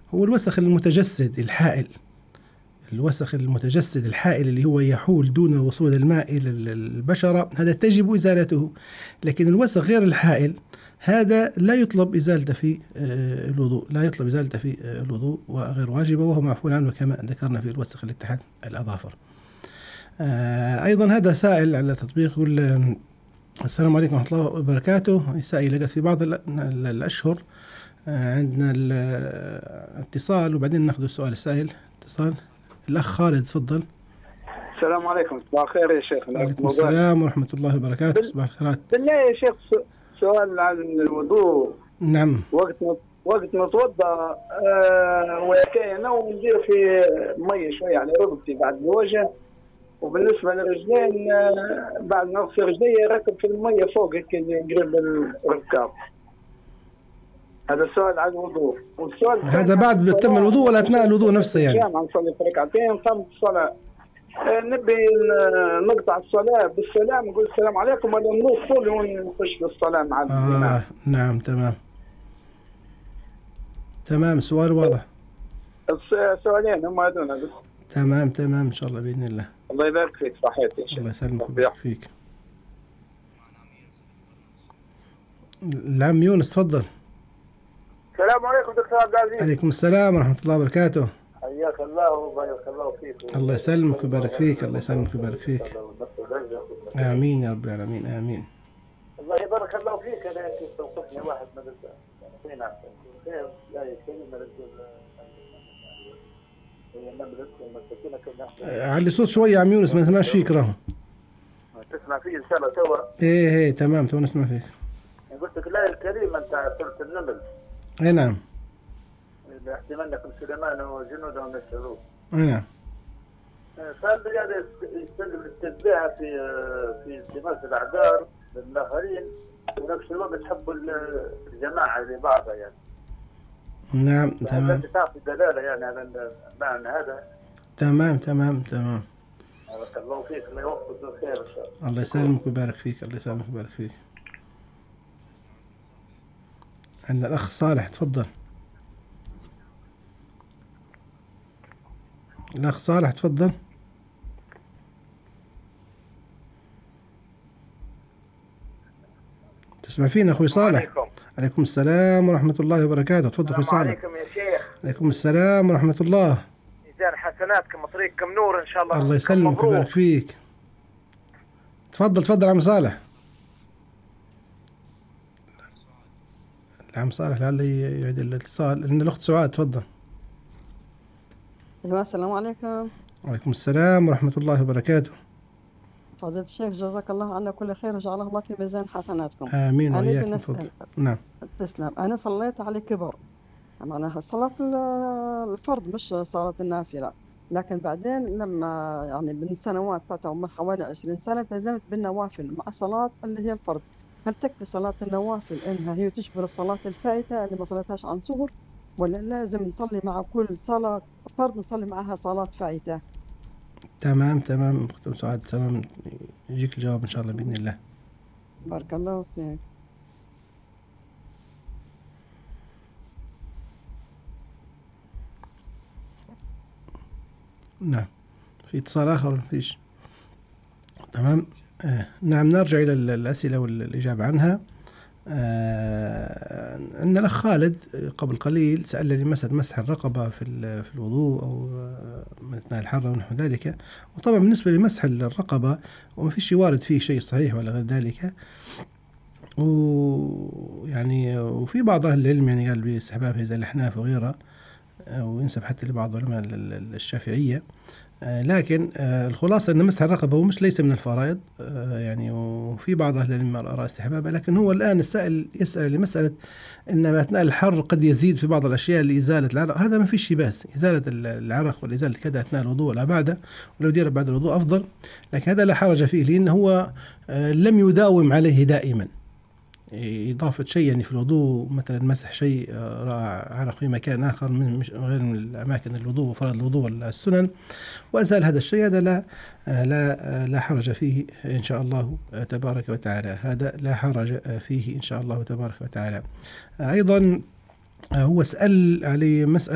هو الوسخ المتجسد الحائل، الوسخ المتجسد الحائل اللي هو يحول دون وصول الماء إلى البشرة، هذا تجب إزالته. لكن الوسخ غير الحائل هذا لا يطلب إزالته في الوضوء، لا يطلب إزالته في الوضوء وغير واجبة، وهو معفو عنه كما ذكرنا في الوسخ اللي تحت الأظافر. أيضا هذا سائل على تطبيق يقول السلام عليكم ورحمة الله وبركاته. سائل لقد في بعض الأشهر عندنا الاتصال وبعدين ناخذ السؤال. السائل اتصال الأخ خالد، تفضل. السلام عليكم. صباح الخير يا شيخ. وعليكم السلام ورحمة الله وبركاته. صباح الخيرات. بالله يا شيخ سؤال عن الوضوء. نعم. وقت نتوضا وكأنه وندير في مي شوية على ركبتي بعد الوجه، وبالنسبة للرجلين بعد ما أغسل رجلي ركب في المية فوق هيك قريب الركاب. هذا السؤال عن الوضوء. والسؤال هذا بعد تم الوضوء ولا أثناء الوضوء نفسه؟ يعني نصلي في ركعتين قامت الصلاة، نبي نقطع الصلاة بالسلام نقول السلام عليكم ولا نوصل ونخش بالصلاة مع الإمام؟ نعم تمام السؤال واضح. السؤالين هم هذول بس. تمام إن شاء الله بإذن الله. الله يبارك فيك. صحيت يا شيخ. الله يسلمك ويبارك فيك. العم يونس، تفضل. السلام عليكم دكتور عبد العزيز. عليكم السلام ورحمة الله وبركاته. حياك الله وبارك الله فيك. الله يسلمك ويبارك فيك. الله يسلمك ويبارك فيك. آمين يا رب العالمين. آمين. الله يبارك الله فيك. أنا توقفني واحد من الحين خير لا يكلم علي صوت شوية يا عم يونس، ما نسمعش فيك. راهو تسمع فيه إن شاء الله توا؟ إيه تمام تو نسمع فيك. قلت لك الآية الكريمة نتاع سورة النمل. أي نعم. لاحتمالكم سليمان وجنوده يشعرون. أي نعم. فهل هذا يستلزم التتبيع في التماس الأعذار للآخرين، ونفس الوقت حب الجماعة لبعضها يعني. نعم تمام. تعطي دلالة يعني على المعنى هذا. تمام. بارك الله فيك. الله يوفقك بالخير إن شاء الله. الله يسلمك ويبارك فيك. الله يسلمك ويبارك فيك. عندنا الأخ صالح، تفضل. الأخ صالح تفضل. تسمع فينا أخوي صالح؟ عليكم السلام ورحمة الله وبركاته. تفضل أخوي صالح. عليكم يا شيخ. عليكم السلام ورحمة الله. ميزان حسناتكم وطريقكم نور إن شاء الله. الله يسلمك ويبارك فيك. تفضل عم صالح. العم صالح لعله يعيد الاتصال. لأن الأخت سعاد، تفضل. أيوة السلام عليكم. وعليكم السلام ورحمة الله وبركاته. فضيلة الشيخ جزاك الله عنا كل خير وجعله الله في ميزان حسناتكم. آمين وإياكم. نعم. تسلم. أنا صليت على كبر، معناها صلاة الفرض مش صلاة النافلة، لكن بعدين لما يعني من سنوات فاتوا من حوالي 20 سنة التزمت بالنوافل مع صلاة اللي هي الفرض. هل تكفي صلاة النوافل إنها هي تشبه الصلاة الفائتة اللي ما صليتهاش عن صغر، ولا لازم نصلي مع كل صلاة فرض نصلي معها صلاة فائتة؟ تمام أخت سعاد. تمام، يجيك الجواب إن شاء الله بإذن الله. بارك الله فيك. نعم. في اتصال آخر ولا فيش؟ تمام. نعم، نرجع إلى الأسئلة والإجابة عنها. أن الأخ خالد قبل قليل سألني مسح الرقبة في الوضوء أو من أثناء الحرة ونحو ذلك. وطبعا بالنسبة لمسح الرقبة وما فيش وارد فيه شيء صحيح ولا غير ذلك، ويعني وفي بعض أهل العلم يعني قال باستحبابه زي الأحناف وغيرها، وينسب حتى لبعض علماء الشافعية. لكن الخلاصة أن مسح الرقبة هو ليس من الفرائض يعني، وفي بعض أهل العلم أرى استحبابه. لكن هو الآن السائل يسأل لمسألة أن أثناء الحر قد يزيد في بعض الأشياء لإزالة العرق. هذا ما فيش بأس، إزالة العرق والإزالة كذا أثناء الوضوء ولا بعده، ولو دير بعد الوضوء أفضل. لكن هذا لا حرج فيه، لأنه هو لم يداوم عليه دائما. إضافة شيء يعني في الوضوء، مثلا مسح شيء عرق في مكان آخر من غير من الأماكن الوضوء وفرض الوضوء والسنن، وأزال هذا الشيء، هذا لا حرج فيه إن شاء الله تبارك وتعالى. هذا لا حرج فيه إن شاء الله تبارك وتعالى. أيضا هو سأل عليه مسألة